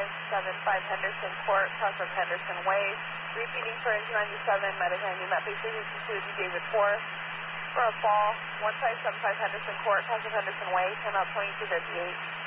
175 Henderson Court, south of Henderson Way. Repeating for engine 97, Mediterranean Map Base 62, David 4. For a fall, 1575 Henderson Court, south of Henderson Way, 10 out 2258.